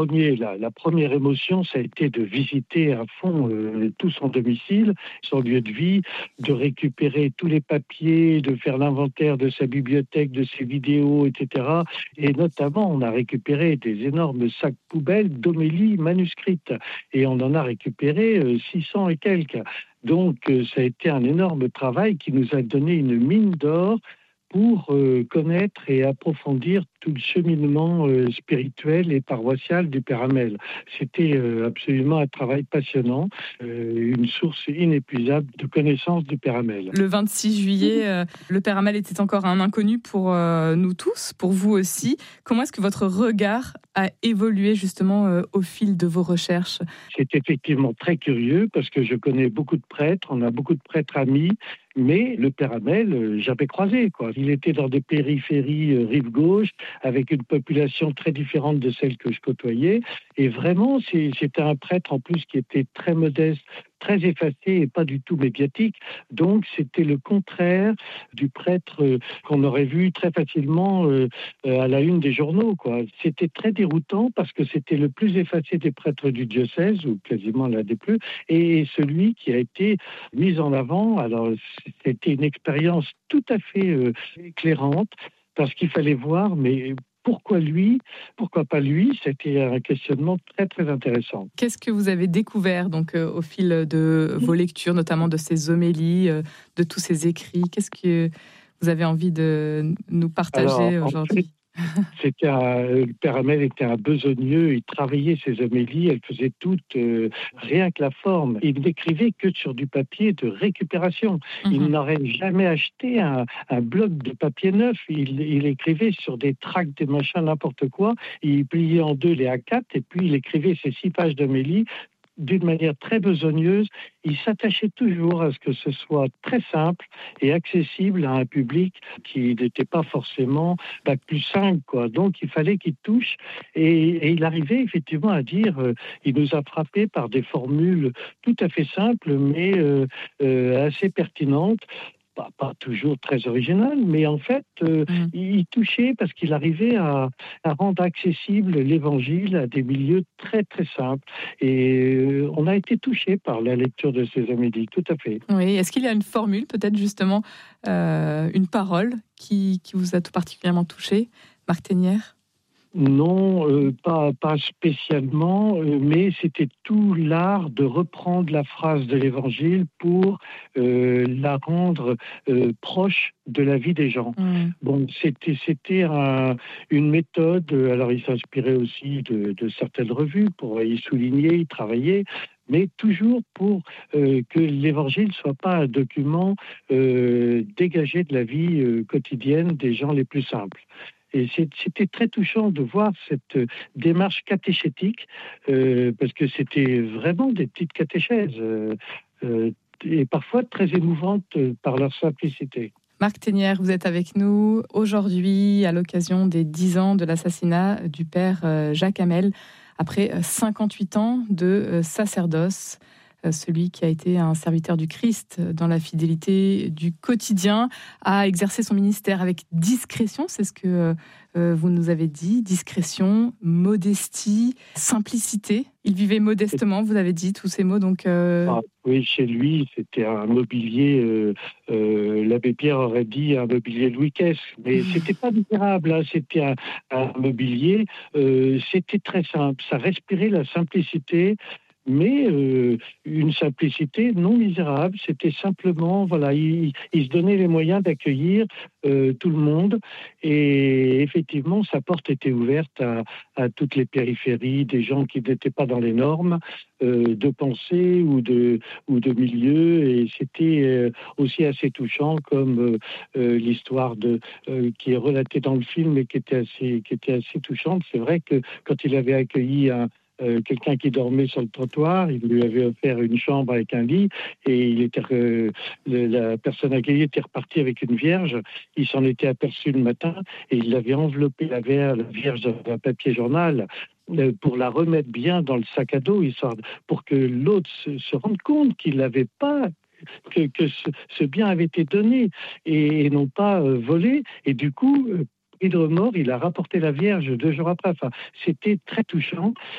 La première émotion, ça a été de visiter à fond tout son domicile, son lieu de vie, de récupérer tous les papiers, de faire l'inventaire de sa bibliothèque, de ses vidéos, etc. Et notamment, on a récupéré des énormes sacs poubelles d'homélies manuscrites. Et on en a récupéré 600 et quelques. Donc, ça a été un énorme travail qui nous a donné une mine d'or pour connaître et approfondir tout le cheminement spirituel et paroissial du Père Hamel. C'était absolument un travail passionnant, une source inépuisable de connaissances du Père Hamel. Le 26 juillet, le Père Hamel était encore un inconnu pour nous tous, pour vous aussi. Comment est-ce que votre regard a évolué justement au fil de vos recherches ? C'est effectivement très curieux parce que je connais beaucoup de prêtres, on a beaucoup de prêtres amis, mais le Père Hamel, j'avais croisé, quoi. Il était dans des périphéries rive gauche, avec une population très différente de celle que je côtoyais. Et vraiment, c'était un prêtre en plus qui était très modeste, très effacé et pas du tout médiatique. Donc, c'était le contraire du prêtre qu'on aurait vu très facilement à la une des journaux, quoi. C'était très déroutant parce que c'était le plus effacé des prêtres du diocèse, ou quasiment l'un des plus, et celui qui a été mis en avant. Alors, c'était une expérience tout à fait éclairante parce qu'il fallait voir, mais pourquoi lui ? Pourquoi pas lui ? C'était un questionnement très, très intéressant. Qu'est-ce que vous avez découvert donc, au fil de vos lectures, notamment de ces homélies, de tous ces écrits ? Qu'est-ce que vous avez envie de nous partager aujourd'hui ? Le Père Hamel était un besogneux, il travaillait ses homélies, elles faisaient toutes rien que la forme. Il n'écrivait que sur du papier de récupération. Il n'aurait jamais acheté un bloc de papier neuf. Il écrivait sur des tracts, des machins, n'importe quoi. Il pliait en deux les A4 et puis il écrivait ses 6 pages d'homélie d'une manière très besogneuse. Il s'attachait toujours à ce que ce soit très simple et accessible à un public qui n'était pas forcément bac plus 5, quoi. Donc il fallait qu'il touche et il arrivait effectivement à dire, il nous a frappé par des formules tout à fait simples mais assez pertinentes. Pas toujours très original, mais en fait, il touchait parce qu'il arrivait à rendre accessible l'Évangile à des milieux très, très simples. Et on a été touché par la lecture de ces homélies, tout à fait. Oui, est-ce qu'il y a une formule, peut-être justement, une parole qui vous a tout particulièrement touché, Marc Ténière ? Non, pas spécialement, mais c'était tout l'art de reprendre la phrase de l'Évangile pour la rendre proche de la vie des gens. Bon, c'était une méthode. Alors, il s'inspirait aussi de certaines revues pour y souligner, y travailler, mais toujours pour que l'Évangile soit pas un document dégagé de la vie quotidienne des gens les plus simples. Et c'était très touchant de voir cette démarche catéchétique, parce que c'était vraiment des petites catéchèses, et parfois très émouvantes par leur simplicité. Marc Ténière, vous êtes avec nous aujourd'hui à l'occasion des 10 ans de l'assassinat du père Jacques Hamel, après 58 ans de sacerdoce. Celui qui a été un serviteur du Christ dans la fidélité du quotidien, a exercé son ministère avec discrétion, c'est ce que vous nous avez dit, discrétion, modestie, simplicité. Il vivait modestement, vous avez dit tous ces mots. Donc oui, chez lui, c'était un mobilier, l'abbé Pierre aurait dit un mobilier Louis XV, mais c'était pas misérable, hein, c'était un mobilier, c'était très simple, ça respirait la simplicité, mais une simplicité non misérable. C'était simplement, voilà, il se donnait les moyens d'accueillir tout le monde, et effectivement, sa porte était ouverte à toutes les périphéries, des gens qui n'étaient pas dans les normes de pensée ou de milieu, et c'était aussi assez touchant, comme l'histoire qui est relatée dans le film et qui était assez touchante. C'est vrai que quand il avait accueilli quelqu'un qui dormait sur le trottoir, il lui avait offert une chambre avec un lit, et la personne accueillie était repartie avec une vierge. Il s'en était aperçu le matin et il avait enveloppé la vierge d'un papier journal pour la remettre bien dans le sac à dos, pour que l'autre se rende compte qu'il n'avait pas, que ce bien avait été donné et non pas volé. Et du coup, pris de remords, il a rapporté la Vierge 2 jours après. Enfin, c'était très touchant.